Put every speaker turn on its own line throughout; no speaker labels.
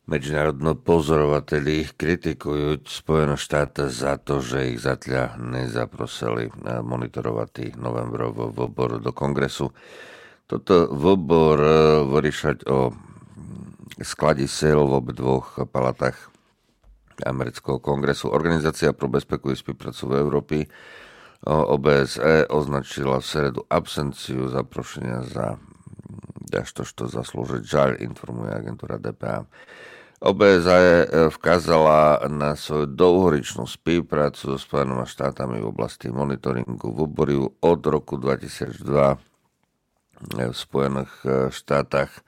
Medzinárodní pozorovatelí kritikujú Spojené štáty za to, že ich zatiaľ nezaprosili monitorovať tých novembrový výbor do kongresu. Toto výbor vyriešať o skladisel v obidvoch palatách amerického kongresu. Organizácia pro bezpečnú spoluprácu v Európe OBSE označila v sredu absenciu zaprošenia za to zaslúžiť. Žaľ, informuje agentúra DPA. OBSE vkázala na svoju dlhoročnú spoluprácu so Spojenými štátami v oblasti monitoringu výboru od roku 2002 v Spojených štátach.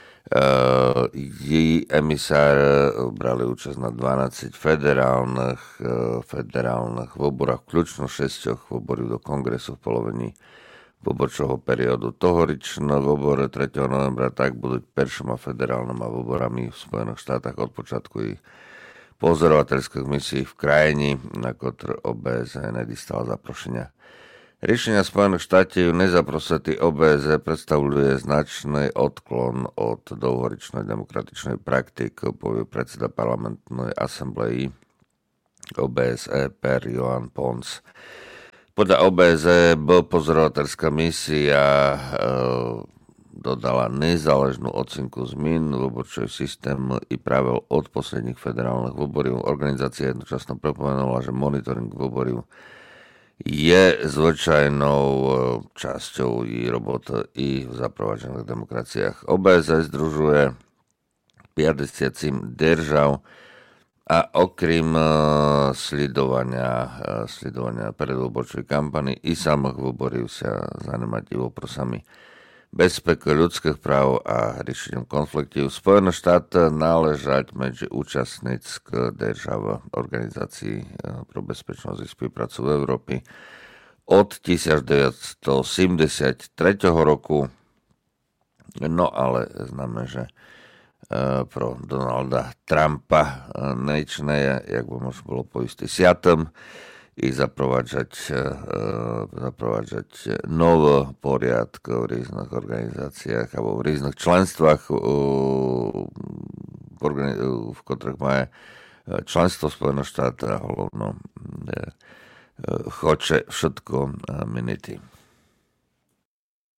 Jej emisár brali účasť na 12 federálnych výboroch, kľúčno 6 výborov do kongresu v polovení výborčného periódu. Tohoričné výbory 3. novembra tak budú prvšíma federálnymi výborami v Spojených štátach od počiatku ich pozorovateľských misií v krajine, na ktoré OBSE nedostala zaprošenia. Riešenia Spojených štátov nezaprosení OBSE predstavuje značný odklon od dlhoročnej demokratičnej praktiky, povie predseda parlamentnej asambleji OBSE Per Johan Pons. Podľa OBSE pozorovateľská misia dodala nezáležnú ocinku zmien výborčného systému i pravidel od posledných federálnych výborov. Organizácia jednočasne pripomenula, že monitoring výborov je zvyčajnou časťou jej roboty i v zaprovážených demokraciách. OBSE združuje 50 držav a okrem sledovania predvýborčnej kampany i samých výborov sa zajímať i voprosami bezpeky ľudských práv a riešením konfliktov. Spojené štáty náležať medzi účastnícke držav organizácií pro bezpečnosť a spoluprácu v Európe od 1973 roku. No ale známe, že pro Donalda Trumpa nečné, jak by možno bolo poistý siatom, i zaprovádzať nové poriadky v rôznych organizáciách alebo v rôznych členstvách, v ktorých má členstvo Spojených štátov a hlavno choče všetko minity.